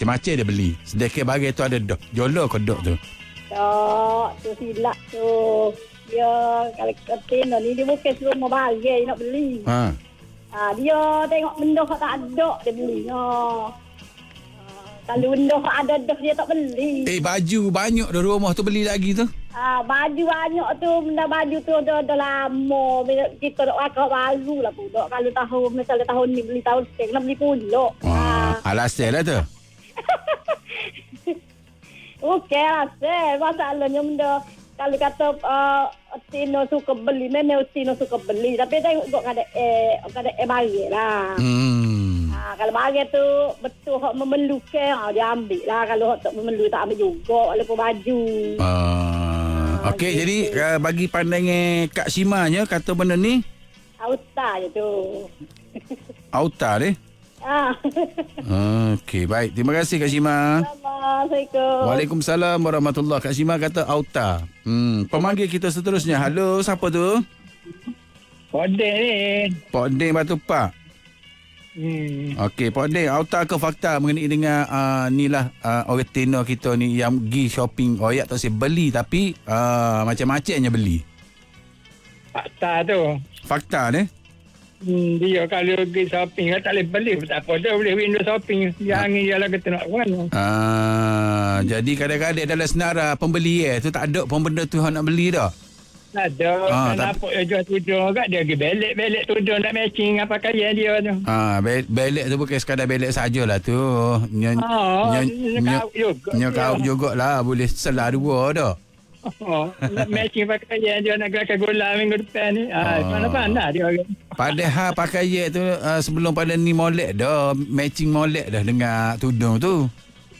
macam-macam dia beli. Sedekah barang tu ada dah. Jolo kodok tu. Tak, tu silap tu. Dia kalau ketin ni dia bukan semua barang nak beli. Dia tengok benda tak ada dia beli. Kalau benda ada dah dia tak beli. Baju banyak dah rumah tu beli lagi tu. Baju banyak tu, benda baju tu dah lama. Kita nak pakai baru lah pula. Kalau misalnya tahun ni beli tahun sekarang nak beli pula. Alasan lah tu. Okey lah, masalahnya benda kalau kata Tino suka beli, memang Tino suka beli. Tapi tengok kada barang lah. Kalau barang tu betul hak memerlukan, dia ambil lah. Kalau hak tak memerlukan, tak ambil juga walaupun baju. Okey, jadi bagi pandangan Kak Shimanya, kata benda ni Auta je tu. Auta ni. Okey, baik. Terima kasih Kak Shima. Assalamualaikum. Waalaikumsalam warahmatullahi. Kak Shima kata Auta. Pemanggil kita seterusnya. Halo, siapa tu? Pak Deng ni. Pak Deng Batu Pak. Okey, Pak Deng, Auta ke fakta mengenai dengan ni lah orang Tino kita ni yang pergi shopping royak tak saya beli tapi macam-macamnya beli. Fakta tu. Fakta ni? Dia kalau pergi shopping tak boleh beli. Tak apa, dia boleh window shopping. Yang ni ialah kita nak buat. Jadi kadang-kadang dalam senara pembelian tu tak ada pun benda tu nak beli dah. Tak ada. Nampak dia jual tudung kat dia pergi belek tudung nak matching apa pakaian dia tu. Belek tu bukan sekadar belek sajalah tu. Kau jugalah boleh selah dua dah. Nak matching pakaian dia nak gerakkan gula minggu depan ni. Mana-mana dia. Padahal pakaian tu sebelum pada ni molek dah. Matching molek dah dengan tudung tu.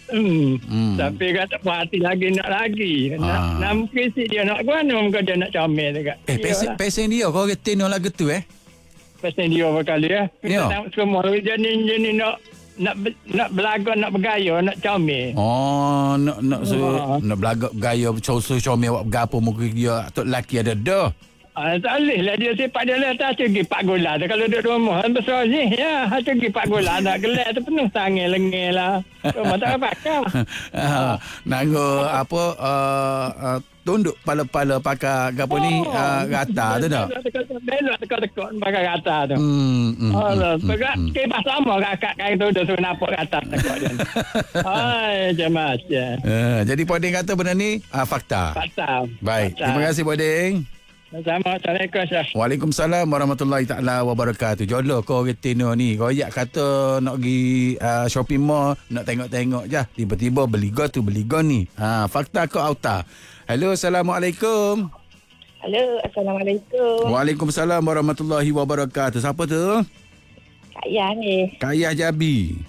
Tapi kata puas hati lagi nak lagi. Nak mungkin si dia nak guna mungkin dia nak comel dekat. Pesen dia kau kata Tino lagu tu Pesen dia berkali Kita nak semua jenis nak berlagak, nak bergaya, nak comel. Nak berlagak gaya comel buat bergapo mungkin dia tok lelaki ada dah. Tak boleh lah dia sepak dia lah tak pergi Pak Gola tu. Kalau duduk rumah besar ni ya pergi Pak Gola nak gelar tu penuh tangan lengil lah. Rumah tak pakai. Nanggo apa tunduk pala-pala pakai gapo ni rata tu dah. Belok tekak-tekak pakai rata tu. Pegat kebas sama kakak kain tu dah suruh nampak rata tekak dia. Hai jemaah. Jadi Pak Deng kata benda ni fakta. Fakta. Baik. Terima kasih Pak Deng. Assalamualaikum. Waalaikumsalam warahmatullahi taala wabarakatuh. Jodoh kau orang Tino ni. Royak kata nak pergi shopping mall, nak tengok-tengok je. Tiba-tiba beli go tu, beli go ni. Fakta ke Auta? Halo, Assalamualaikum. Halo, Assalamualaikum. Waalaikumsalam warahmatullahi wabarakatuh. Siapa tu? Kak Yah ni. Kak Yah Jabi.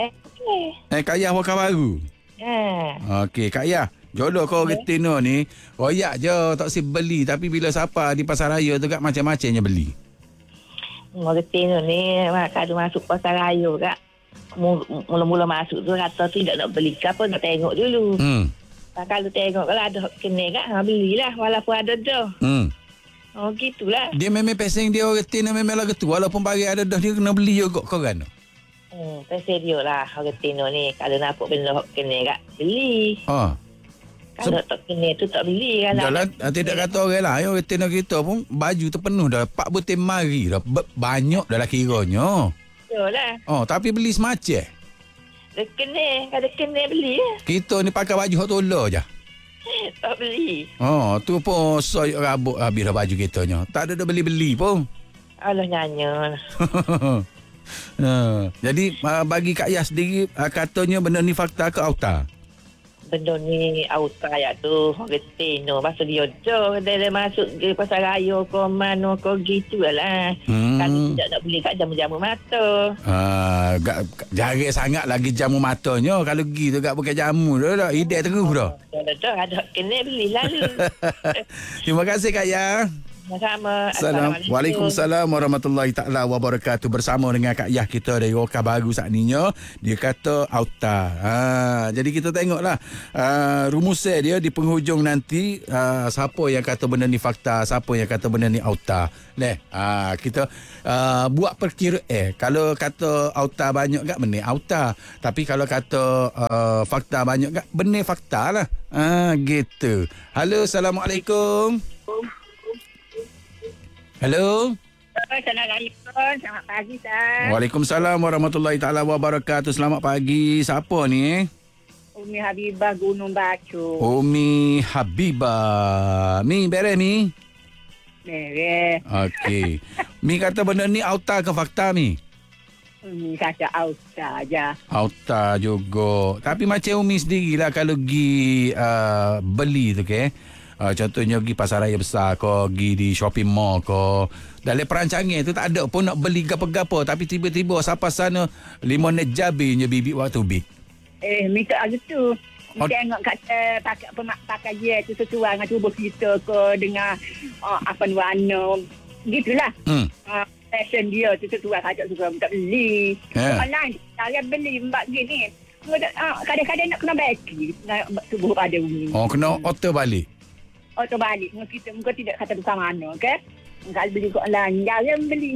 Kak Yah Wakar Baru. Okey, Kak Yah. Jodoh kau orang Tino ni royak je tak si beli. Tapi bila siapa di pasar raya tu kat macam-macamnya beli. Orang Tino ni kalau masuk pasar raya kat mula-mula masuk tu kata tidak nak beli ke apa, nak tengok dulu. Kalau tengok kalau ada kena kat belilah walaupun ada dah. Gitulah. Dia memang pesing dia orang Tino memang lagu tu walaupun barang ada dah dia kena beli juga kau kan. Pesing dia lah orang Tino ni kalau nampak benda kena kat beli. Kalau tak kena tu tak beli kan. Jalan tidak kata orang lah. Orang Tino kita pun baju tu penuh dah. 4 butir mari dah. Banyak dah lah kiranya. Yalah. Tapi beli semacam. Dia kena. Kalau kena beli. Kita ni pakai baju hot tola je. Tak beli. Tu pun soy rabuk habis dah baju kitanya. Tak ada dah beli-beli pun. Allah nyanya. Jadi bagi Kak Yas sendiri katanya benda ni fakta ke Auta? Benda ni Auta ya tu orang Tino pasal dia dia masuk ke pasar raya ke mana ke gitu lah. Kalau tidak nak beli kat jamu-jamu mata. Jarang sangat lagi jamu matanya. Kalau gitu kat bukan jamu dah hidai terus dah. Ada kena beli lalu. Terima kasih Kak Ya. Sama-sama. Assalamualaikum. Waalaikumsalam warahmatullahi taala wabarakatuh. Bersama dengan Kak Yah kita dari Roka Baru saat ni. Dia kata auta. Jadi kita tengoklah rumusnya dia di penghujung nanti, siapa yang kata benda ni fakta, siapa yang kata benda ni auta. Kita buat perkiraan. Kalau kata auta banyak gak, benar auta. Tapi kalau kata fakta banyak gak, benar fakta lah. Gitu. Halo, Assalamualaikum. Halo. Assalamualaikum. Selamat pagi, Sah. Waalaikumsalam warahmatullahi taala wabarakatuh. Selamat pagi. Siapa ni? Umi Habibah Gunung Bacu. Umi Habibah. Mi, beres Mi? Mereh. Okey. Mi kata benda ni auta ke fakta Mi? Umi kata auta aja. Auta juga. Tapi macam Umi sendirilah kalau pergi beli tu ke. Contohnya pergi pasar raya besar ko, pergi di shopping mall ko. Dalam perancangan tu tak ada pun nak beli gapo-gapo, tapi tiba-tiba siapa sana limonade jabirnya bibit waktu big. Minta aja tu. Tengok kata pakai dia tu sesuai dengan tubuh kita ke, dengan apa warna. Gitulah. Fashion dia tu sesuai kata suka minta beli. Online saya beli mbak gini. Kadang-kadang nak kena bagi tubuh pada Umi. Kena auto balik. Auto balik. Kita tidak kata tukang mana, okey? Kalau beli kat online, jangan beli.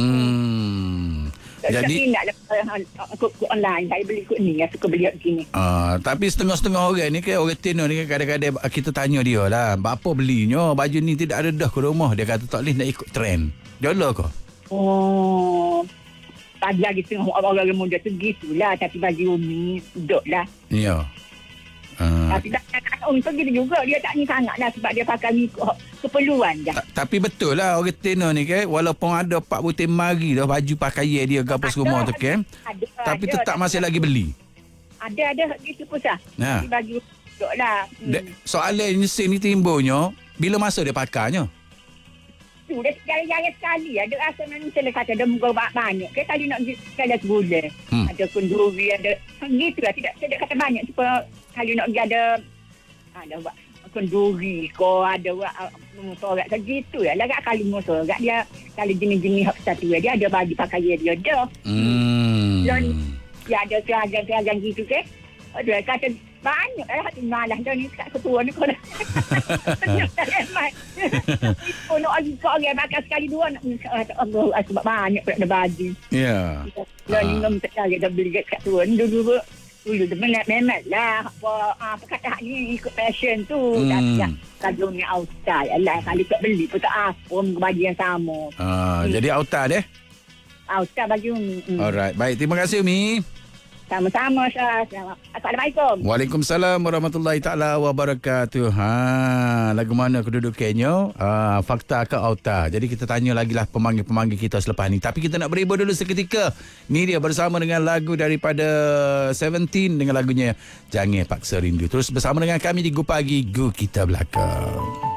Jadi aku online, saya beli kot ni, saya suka beli kat sini. Tapi setengah-setengah orang ni ke, orang Tino ni kan, kadang-kadang kita tanya dia lah, apa belinya baju ni tidak ada dah ke rumah. Dia kata tak boleh nak ikut trend. Jolo ke? Tadi lagi setengah orang muda tu gitulah. Tapi bagi Umi, duduk lah. Ya. Tapi tak Umi tu gitu juga. Dia tak ni sangat lah sebab dia pakai ikut keperluan je. Tapi betul lah orang Tino ni ke, walaupun ada 4 butir mari dah baju pakaian dia ke apa semua tu ke, tapi tetap masih lagi beli. Ada gitu pun sah. Tapi bagi duduk lah. Soalan ni timbulnya, bila masa dia pakainya? Tu dia jarang-jarang sekali. Ada rasa macam kata ada muka banyak. Kita kali nak sekali sebulan. Ada kenduri, ada gitu lah. Tidak kata banyak. Supaya kali nak pergi ada kenduri ko, ada sorak segitu ya. Lagak kali sorak dia, kali jenis-jenis hak satu dia ada bagi pakaian dia dah. Dia ada seragam-seragam gitu ke. Dia kata banyak hati malah dah ni kat ketua ni kau dah. Nak lagi kau orang makan sekali dua nak Allah sebab banyak pula ada baju. Ya. Lalu nak minta cari dah beli kat ketua ni dulu memang lah apa kata ni ikut fashion tu. Tapi kalau ni outside alah kali tak beli pun tak apa baju yang sama. Jadi outside deh. Outside baju. Alright, baik, terima kasih Umi. Sama-sama, Syah. Assalamualaikum. Waalaikumsalam warahmatullahi taala wabarakatuh. Lagu mana kedudukannya? Fakta ke auta? Jadi kita tanya lagi lah pemanggil-pemanggil kita selepas ni. Tapi kita nak berhibur dulu seketika. Ni dia bersama dengan lagu daripada Seventeen dengan lagunya Jangan Paksa Rindu. Terus bersama dengan kami di Gu Pagi, Gu Kita Belakang.